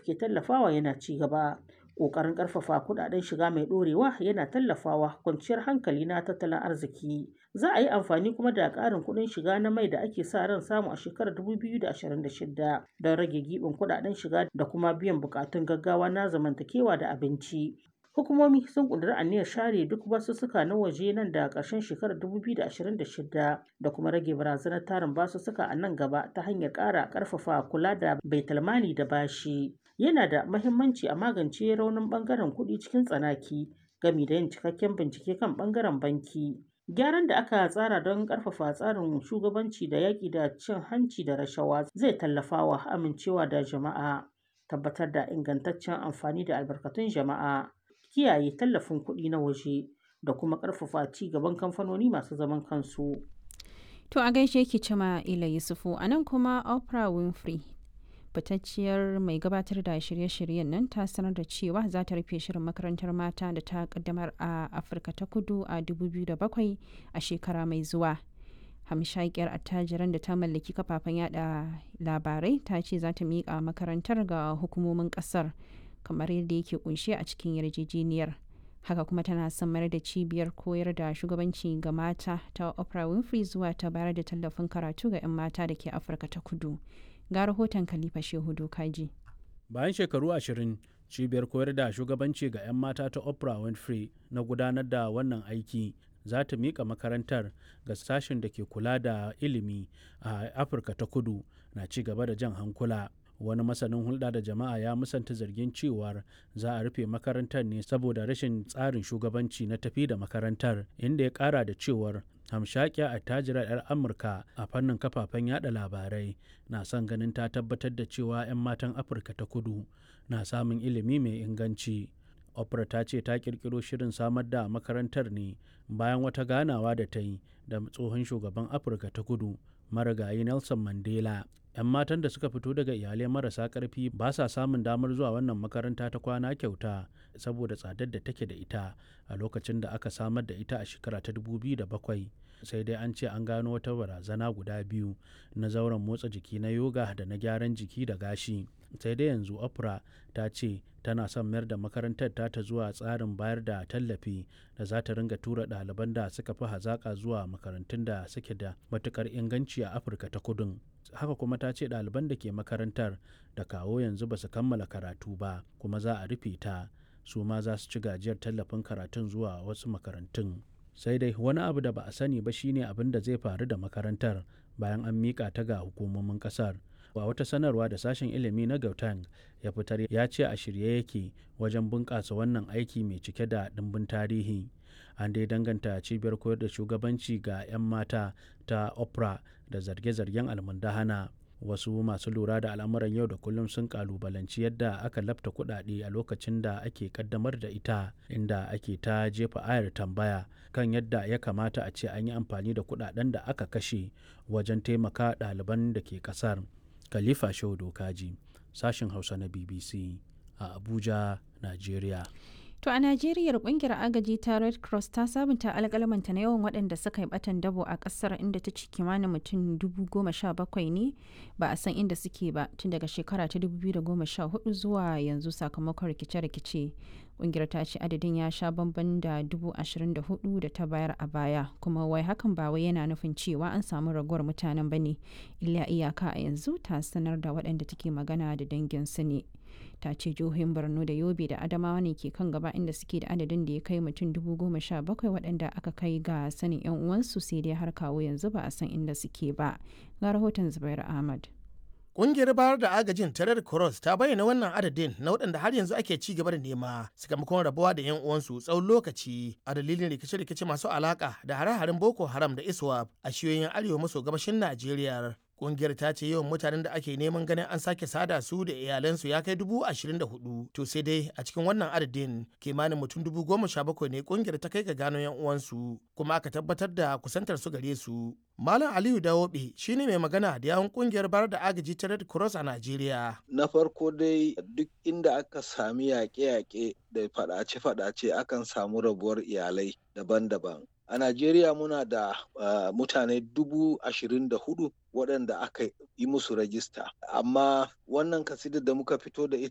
ke tallafawa yana ci gaba. Ƙoƙarin ƙarfafa kuɗaɗen shiga mai ɗorewa yana tallafawa kwanciyar hankali na tattalin arziki. Za a yi amfani kuma da ƙarin kuɗin shiga na mai da ake sa ran samu a shekarar 2026 don rage giɓin kuɗaɗen shiga da kuma biyan buƙatun gaggawa na zamantakewa da abinci. Hukumomi sun ƙudiri aniyar share duk basussuka na waje nan da ƙarshen shekarar 2026 da kuma rage barazanar tarin basussuka a nan gaba ta hanyar ƙara ƙarfafa kula da baitulmali da bashi. Yana da mahimmanci a magance raunin ɓangaren kuɗi cikin tsanaki gami da yin cikakken bincike kan ɓangaren banki. Gyaran da aka tsara don ƙarfafa tsarin shugabanci da yaƙi da cin hanci da rashawa zai tallafawa amincewa da jama'a, tabbatar da ingantaccen amfani da albarkatun jama'a, kiyaye tallafin kuɗi na waje da kuma ƙarfafa ci gaban kamfanoni masu zaman kansu. To a gaishe ki Cima Ila Yusufu, a nan kuma Oprah Winfrey fitacciyar mai gabatar da shirye-shiryen nan ta sanar da cewa za ta rufe shirin makarantar mata da ta kaddamar a Afirka ta Kudu a 2007 a shekara mai zuwa. Hamshakiyar attajiran da ta mallaki kafafen yada labarai ta ce za ta miƙa makarantar ga hukumomin ƙasar kamar yadda yake kunshe a cikin yarjejeniyar. Haka kuma tana son mayar da cibiyar koyar da shugabanci ga mata ta Oprah Winfrey zuwa ta bayar da tallafin karatu ga 'yan mata da ke Afirka ta Kudu. Ga rahoton Khalifa Shehu Dokaji. Bayan shekaru 20, cibiyar koyar da shugabanci ga 'yan mata ta Oprah Winfrey na gudanar da wannan aiki za ta miƙa makarantar ga sashen da ke kula da ilimi a Afirka ta Kudu na ci gaba da jan hankula. Wani masanin hulɗa da jama'a ya musanta zargin cewar za a rufe makarantar ne saboda rashin tsarin shugabanci na tafi da makarantar, inda ya ƙara da cewar hamshakiya attajirar 'yar Amurka a fannin kafafen yada labarai na son ganin ta tabbatar da cewa 'yan matan Afirka ta Kudu na samun ilimi mai inganci. Oprah ta ce ta kirkiro shirin samar da makarantar ne bayan wata ganawa da ta yi da tsohon shugaban Afirka ta Kudu marigayi Nelson Mandela. 'Yan matan da suka fito daga iyalai marasa ƙarfi ba sa samun damar zuwa wannan makaranta ta kwana kyauta saboda tsadar da take da ita a lokacin da aka samar da ita a shekara ta 2007. Sai dai an ce an gano wata barazana guda biyu na zauren motsa jiki na yoga da na gyaran jiki da gashi. Sai dai yanzu Oprah ta ce tana son mayar da makarantar ta zuwa tsarin bayar da tallafi da za ta ringa tura ɗaliban da suka fi hazaƙa zuwa makarantun da suke da matuƙar inganci a Afirka ta Kudun. Haka kuma ta ce ɗaliban da ke makarantar da kawo yanzu ba su kammala karatu ba kuma za a rufe ta, su ma za su ci gajiyar tallafin karatun zuwa wasu makarantun. Sai dai wani abu da ba a sani ba shine abin da zai faru da makarantar bayan an miƙa ta ga hukumomin ƙasar. A wata sanarwa da sashen ilimi na Gauteng ya fitar ya ce a shirye yake wajen bunƙasa wannan aiki mai cike da ɗimbin tarihi. An dai danganta cibiyar koyar da shugabanci ga 'yan mata ta Oprah da zarge-zargen almundahana. Wasu masu lura da al'amuran yau da kullum sun kalubalanci yadda aka lafta kuɗaɗe a lokacin da ake kaddamar da ita, inda ake ta jefa ayar tambaya kan yadda ya kamata a ce an yi amfani da kuɗaɗen da aka kashe wajen taimaka ɗaliban da ke ƙasar. Khalifa Shehu Dokaji, sashen Hausa na BBC a Abuja, Najeriya. To a Najeriya kungiyar agaji ta Red Cross ta sabunta alƙalamanta na yawan waɗanda suka yi batan dabo a ƙasar, inda ta ci kimanin mutum 17,000 ne ba a san inda suke ba tun daga shekara ta 2014 zuwa yanzu sakamakon rikice-rikice. Kungiyar ta ce adadin ya sha bamban da 24,000 da ta bayar a baya, kuma wai hakan ba wai yana nufin cewa an samu raguwar mutanen ba ne, illa iyaka a yanzu ta sanar da waɗanda take magana da danginsu ne. Ta ce jihohin Borno da Yobe da Adamawa ne ke kan gaba, inda suke da adadin da ya kai mutum 17,000 waɗanda aka kai ga sanin 'yan uwansu, sai dai har kawo yanzu ba a san inda suke ba. Ga rahoton Zubair Ahmad. Ƙungiyar bayar da agajin ta Red Cross ta bayyana wannan adadin na waɗanda har yanzu ake ci gaba da nema sakamakon rabuwa da 'yan uwansu tsawon lokaci a dalilin rikice-rikice masu alaka da hare-haren Boko Haram da ISWAP a shiyoyin arewa maso gabashin Najeriya. Kungiyar ta ce yawan mutanen da ake neman ganin an sake sada su da iyalansu ya kai 24,000. To sai dai a cikin wannan adadin kimanin mutum 17,000 ne kungiyar ta kai ga gano 'yan uwansu kuma aka tabbatar da kusantar su gare su. Malam Aliyu Dawobe shine mai magana da yawun kungiyar bayar da agaji ta Red Cross a Najeriya. Na farko dai duk inda aka sami yaƙe-yaƙe da faɗace-faɗace akan samu rabuwar iyalai daban-daban. A Najeriya muna da mutane 24,000 waɗanda aka yi musu rajista. Amma wannan kasidar da muka fito da ita